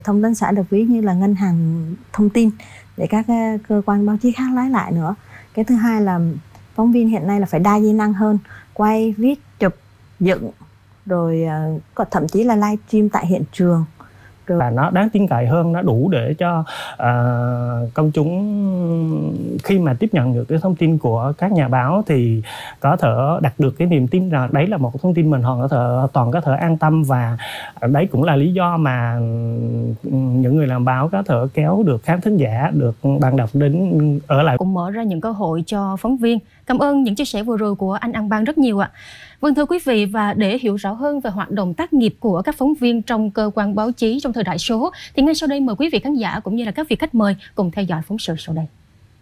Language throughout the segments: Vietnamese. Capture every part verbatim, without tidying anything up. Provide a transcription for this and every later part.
Thông tấn xã được ví như là ngân hàng thông tin để các cơ quan báo chí khác lái lại nữa. Cái thứ hai là phóng viên hiện nay là phải đa di năng hơn, quay, viết, chụp, dựng, rồi có thậm chí là live stream tại hiện trường. Và nó đáng tin cậy hơn, nó đủ để cho uh, công chúng khi mà tiếp nhận được cái thông tin của các nhà báo thì có thể đạt được cái niềm tin rằng đấy là một thông tin mình hoàn có thể, toàn có thể an tâm. Và đấy cũng là lý do mà những người làm báo có thể kéo được khán thính giả, được bạn đọc đến ở lại. Cũng mở ra những cơ hội cho phóng viên. Cảm ơn những chia sẻ vừa rồi của anh An Bang rất nhiều ạ. Vâng, thưa quý vị, và để hiểu rõ hơn về hoạt động tác nghiệp của các phóng viên trong cơ quan báo chí trong thời đại số, thì ngay sau đây mời quý vị khán giả cũng như là các vị khách mời cùng theo dõi phóng sự sau đây.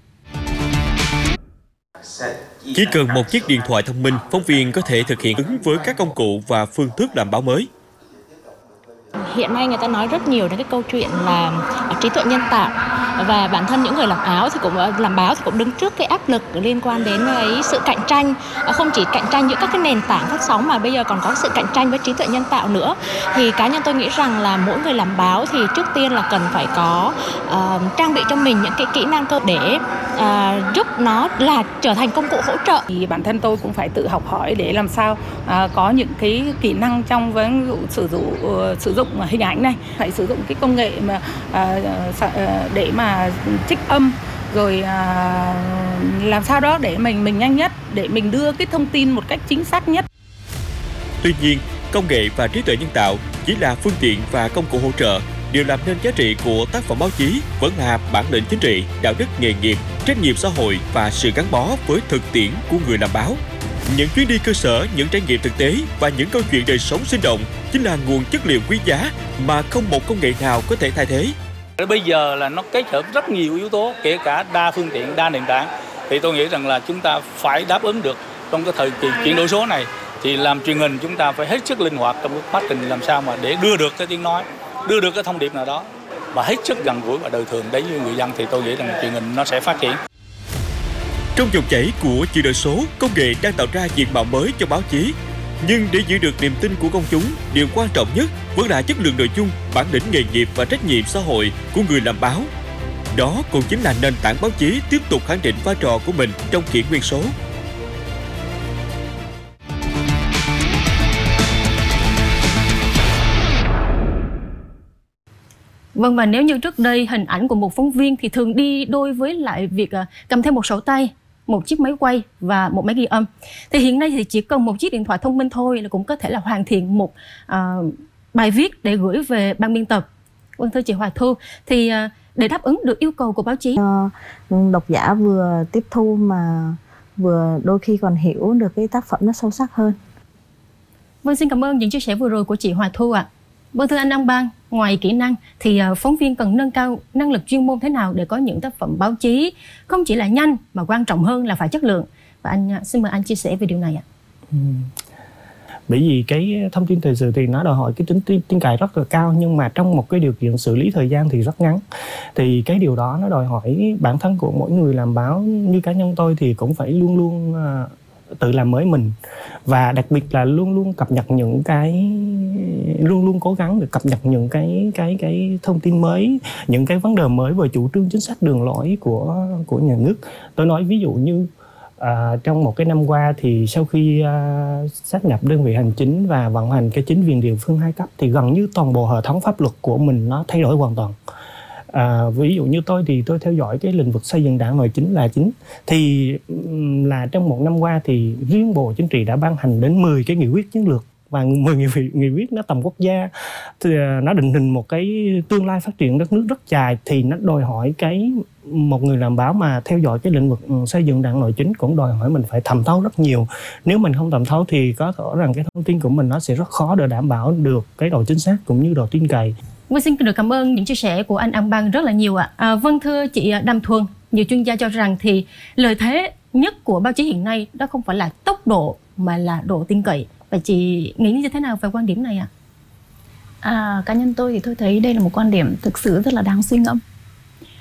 Chỉ cần một chiếc điện thoại thông minh, phóng viên có thể thực hiện ứng với các công cụ và phương thức làm báo mới. Hiện nay người ta nói rất nhiều đến cái câu chuyện là trí tuệ nhân tạo, và bản thân những người làm áo thì cũng làm báo thì cũng đứng trước cái áp lực liên quan đến cái sự cạnh tranh, không chỉ cạnh tranh giữa các cái nền tảng phát sóng mà bây giờ còn có sự cạnh tranh với trí tuệ nhân tạo nữa. Thì cá nhân tôi nghĩ rằng là mỗi người làm báo thì trước tiên là cần phải có uh, trang bị cho mình những cái kỹ năng cơ để uh, giúp nó là trở thành công cụ hỗ trợ. Thì bản thân tôi cũng phải tự học hỏi để làm sao uh, có những cái kỹ năng trong với sử dụng uh, sử dụng hình ảnh này, phải sử dụng cái công nghệ mà uh, để mà trích âm, rồi à, làm sao đó để mình mình nhanh nhất, để mình đưa cái thông tin một cách chính xác nhất. Tuy nhiên, công nghệ và trí tuệ nhân tạo chỉ là phương tiện và công cụ hỗ trợ. Điều làm nên giá trị của tác phẩm báo chí vẫn là bản lĩnh chính trị, đạo đức nghề nghiệp, trách nhiệm xã hội và sự gắn bó với thực tiễn của người làm báo. Những chuyến đi cơ sở, những trải nghiệm thực tế và những câu chuyện đời sống sinh động chính là nguồn chất liệu quý giá mà không một công nghệ nào có thể thay thế. Bây giờ là nó kết hợp rất nhiều yếu tố, kể cả đa phương tiện, đa nền tảng. Thì tôi nghĩ rằng là chúng ta phải đáp ứng được trong cái thời kỳ chuyển đổi số này. Thì làm truyền hình chúng ta phải hết sức linh hoạt trong cái quá trình làm sao mà để đưa được cái tiếng nói, đưa được cái thông điệp nào đó và hết sức gần gũi và đời thường đến với người dân, thì tôi nghĩ rằng truyền hình nó sẽ phát triển. Trong dòng chảy của chuyển đổi số, công nghệ đang tạo ra diện mạo mới cho báo chí. Nhưng để giữ được niềm tin của công chúng, điều quan trọng nhất vẫn là chất lượng nội dung, bản lĩnh nghề nghiệp và trách nhiệm xã hội của người làm báo. Đó cũng chính là nền tảng báo chí tiếp tục khẳng định vai trò của mình trong kỷ nguyên số. Vâng, và nếu như trước đây hình ảnh của một phóng viên thì thường đi đôi với lại việc cầm theo một sổ tay, một chiếc máy quay và một máy ghi âm, thì hiện nay thì chỉ cần một chiếc điện thoại thông minh thôi là cũng có thể là hoàn thiện một uh, bài viết để gửi về ban biên tập. Vâng, thưa chị Hoài Thu, thì uh, để đáp ứng được yêu cầu của báo chí, uh, độc giả vừa tiếp thu mà vừa đôi khi còn hiểu được cái tác phẩm nó sâu sắc hơn. Vâng, xin cảm ơn những chia sẻ vừa rồi của chị Hoài Thu ạ. À. Vâng, thưa anh An Bang, ngoài kỹ năng thì phóng viên cần nâng cao năng lực chuyên môn thế nào để có những tác phẩm báo chí không chỉ là nhanh mà quan trọng hơn là phải chất lượng? Và anh xin mời anh chia sẻ về điều này ạ. Ừ. Bởi vì cái thông tin thời sự thì nó đòi hỏi cái tính tin, tin cậy rất là cao, nhưng mà trong một cái điều kiện xử lý thời gian thì rất ngắn. Thì cái điều đó nó đòi hỏi bản thân của mỗi người làm báo, như cá nhân tôi thì cũng phải luôn luôn uh, tự làm mới mình, và đặc biệt là luôn luôn cập nhật những cái luôn luôn cố gắng được cập nhật những cái cái cái thông tin mới, những cái vấn đề mới về chủ trương chính sách đường lối của của nhà nước. Tôi nói ví dụ như à, trong một cái năm qua thì sau khi à, sáp nhập đơn vị hành chính và vận hành cái chính quyền địa phương hai cấp thì gần như toàn bộ hệ thống pháp luật của mình nó thay đổi hoàn toàn. À, ví dụ như tôi thì tôi theo dõi cái lĩnh vực xây dựng đảng nội chính là chính, thì là trong một năm qua thì riêng Bộ Chính trị đã ban hành đến mười cái nghị quyết chiến lược, và mười nghị, nghị quyết nó tầm quốc gia, thì nó định hình một cái tương lai phát triển đất nước rất dài. Thì nó đòi hỏi cái một người làm báo mà theo dõi cái lĩnh vực xây dựng đảng nội chính cũng đòi hỏi mình phải thẩm thấu rất nhiều. Nếu mình không thẩm thấu thì có thể rằng cái thông tin của mình nó sẽ rất khó để đảm bảo được cái độ chính xác cũng như độ tin cậy. Vâng, xin được cảm ơn những chia sẻ của anh An Bang rất là nhiều ạ. À, vâng, thưa chị Đàm Thuần, nhiều chuyên gia cho rằng thì lợi thế nhất của báo chí hiện nay đó không phải là tốc độ mà là độ tin cậy. Và chị nghĩ như thế nào về quan điểm này ạ? À, cá nhân tôi thì tôi thấy đây là một quan điểm thực sự rất là đáng suy ngẫm.